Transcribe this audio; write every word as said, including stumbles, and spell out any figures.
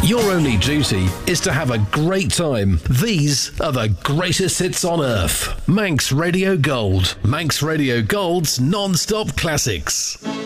Your only duty is to have a great time. These are the greatest hits on earth. Manx Radio Gold. Manx Radio Gold's non-stop classics.